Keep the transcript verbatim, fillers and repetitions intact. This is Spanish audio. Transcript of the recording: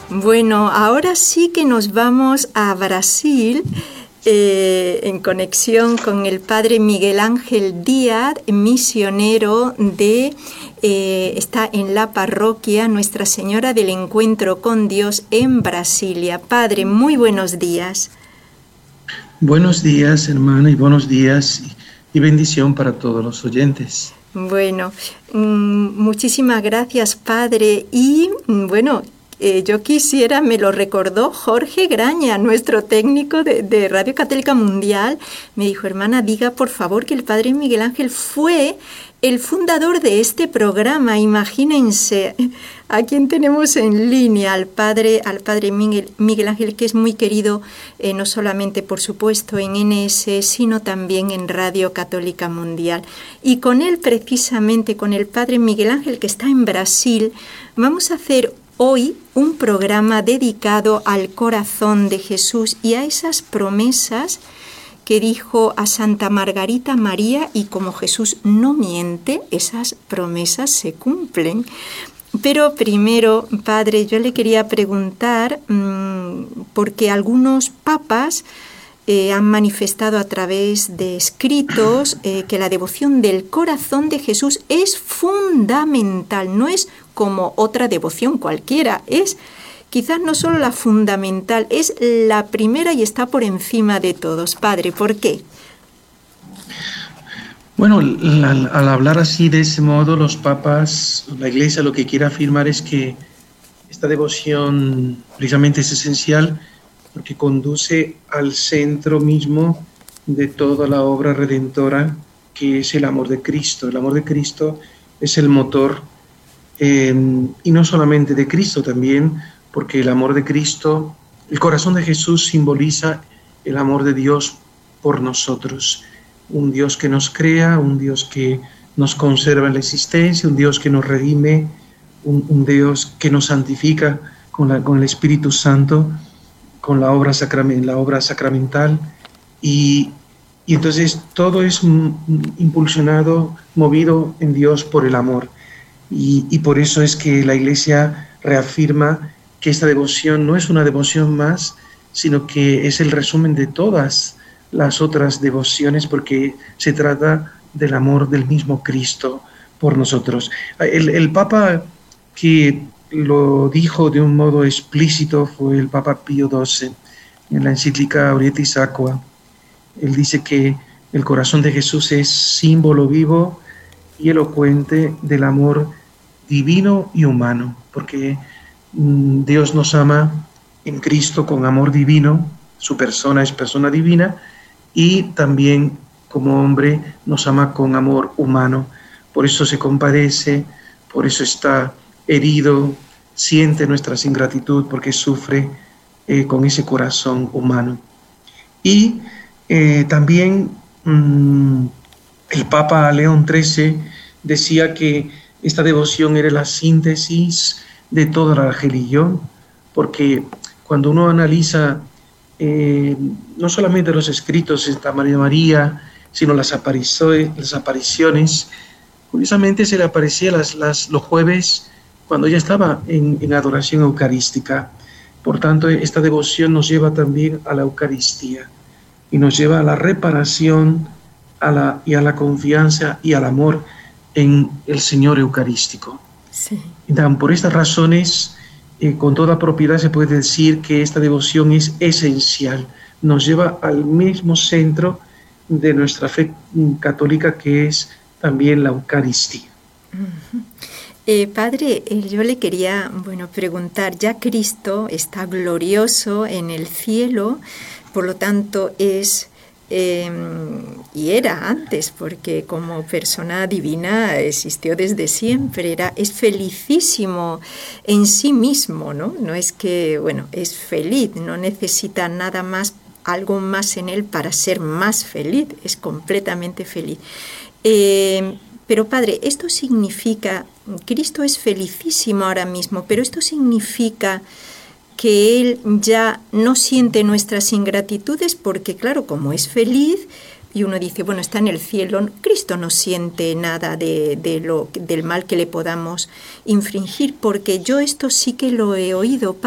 Bueno, ahora sí que nos vamos a Brasil eh, en conexión con el padre Miguel Ángel Díaz, misionero de, eh, está en la parroquia Nuestra Señora del Encuentro con Dios en Brasilia. Padre, muy buenos días. Buenos días, hermana, y buenos días y bendición para todos los oyentes. Bueno, muchísimas gracias, padre. Y bueno, eh, yo quisiera, me lo recordó Jorge Graña, nuestro técnico de, de Radio Católica Mundial. Me dijo, hermana, diga por favor que el padre Miguel Ángel fue el fundador de este programa. Imagínense a quien tenemos en línea, al padre, al padre Miguel, Miguel Ángel, que es muy querido, eh, no solamente, por supuesto, en N S, sino también en Radio Católica Mundial. Y con él, precisamente, con el padre Miguel Ángel, que está en Brasil, vamos a hacer hoy un programa dedicado al corazón de Jesús y a esas promesas que dijo a Santa Margarita María, y como Jesús no miente, esas promesas se cumplen. Pero primero, padre, yo le quería preguntar, mmm, porque algunos papas eh, han manifestado a través de escritos eh, que la devoción del corazón de Jesús es fundamental, no es como otra devoción cualquiera, es quizás no solo la fundamental, es la primera y está por encima de todos. Padre, ¿por qué? Bueno, al, al hablar así de ese modo, los papas, la Iglesia lo que quiere afirmar es que esta devoción precisamente es esencial porque conduce al centro mismo de toda la obra redentora, que es el amor de Cristo. El amor de Cristo es el motor, eh, y no solamente de Cristo también, porque el amor de Cristo, el corazón de Jesús simboliza el amor de Dios por nosotros. Un Dios que nos crea, un Dios que nos conserva en la existencia, un Dios que nos redime, un, un Dios que nos santifica con, la, con el Espíritu Santo, con la obra, sacrament, la obra sacramental. Y, y entonces todo es impulsionado, movido en Dios por el amor. Y, y por eso es que la Iglesia reafirma que esta devoción no es una devoción más, sino que es el resumen de todas las otras devociones, porque se trata del amor del mismo Cristo por nosotros. El, el Papa que lo dijo de un modo explícito fue el Papa Pío doce, en la encíclica Aurietis Aqua. Él dice que el corazón de Jesús es símbolo vivo y elocuente del amor divino y humano, porque mm, Dios nos ama en Cristo con amor divino, su persona es persona divina, y también como hombre nos ama con amor humano. Por eso se compadece, por eso está herido, siente nuestra ingratitud, porque sufre eh, con ese corazón humano. Y eh, también mmm, el Papa León trece decía que esta devoción era la síntesis de toda la religión, porque cuando uno analiza eh, no solamente los escritos de Santa María María, sino las apariciones, las apariciones, curiosamente se le aparecía las, las, los jueves cuando ella estaba en, en adoración eucarística. Por tanto, esta devoción nos lleva también a la Eucaristía y nos lleva a la reparación a la, y a la confianza y al amor en el Señor Eucarístico. Sí. Entonces, por estas razones, eh, con toda propiedad se puede decir que esta devoción es esencial, nos lleva al mismo centro de nuestra fe católica, que es también la Eucaristía. Uh-huh. Eh, padre, eh, yo le quería, bueno, preguntar, ya Cristo está glorioso en el cielo, por lo tanto es, eh, y era antes, porque como persona divina existió desde siempre, era, es felicísimo en sí mismo, ¿no? No es que, bueno, es feliz, no necesita nada más, algo más en él para ser más feliz, es completamente feliz. Eh, Pero padre, esto significa, Cristo es felicísimo ahora mismo, pero esto significa que Él ya no siente nuestras ingratitudes, porque claro, como es feliz, y uno dice, bueno, está en el cielo, Cristo no siente nada de, de lo, del mal que le podamos infringir, porque yo esto sí que lo he oído,